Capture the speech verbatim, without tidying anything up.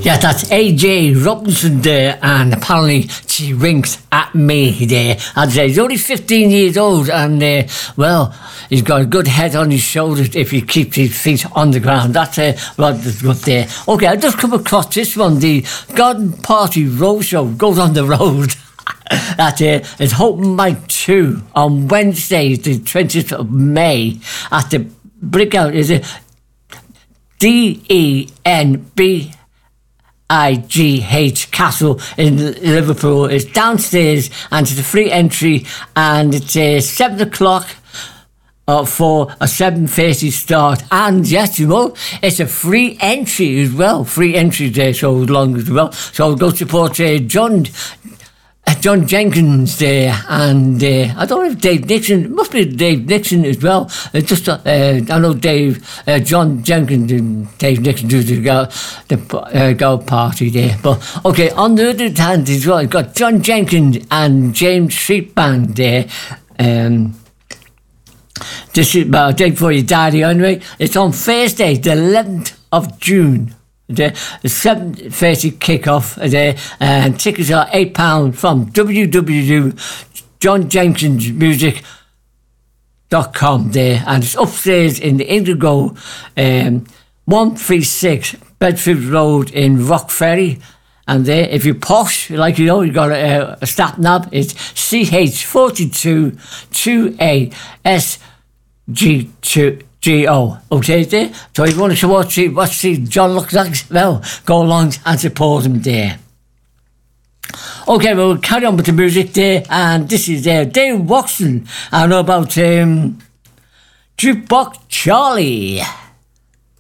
Yeah, that's A J Robinson there, and apparently she winks at me there. I'd say he's only fifteen years old, and uh, well, he's got a good head on his shoulders if he keeps his feet on the ground. That's uh, what that's good there. Okay, I just come across this one. The Garden Party Roadshow goes on the road. That uh, is Open Mic two on Wednesday, the twentieth of May, at the Breakout. Is it D E N B I G H Castle in Liverpool? It's downstairs and it's a free entry, and it's uh, seven o'clock uh, for a seven thirty start. And yes, you know, it's a free entry as well. Free entry there, so long as well. So go support uh, John. John Jenkins there, and uh, I don't know if Dave Nixon, it must be Dave Nixon as well. Uh, just uh, I know Dave, uh, John Jenkins and Dave Nixon do the go, the uh, go party there. But okay, on the other hand as well, you've got John Jenkins and James Street Band there. Um, this is about a day before your daddy anyway. It's on Thursday, the eleventh of June. The seven thirty kickoff there, and tickets are eight pounds from w w w dot john jenkins music dot com there, and it's upstairs in the Indigo, um, one thirty-six Bedford Road in Rockferry. And there, if you're posh, like you know, you got a, a stat nav, it's C H forty-two two A S G two. G O, okay there? So if you want to watch see what see John looks like, well, go along and support him there. Okay, well, we'll carry on with the music there, and this is uh, Dave Watson. I know about um, Jukebox Charlie.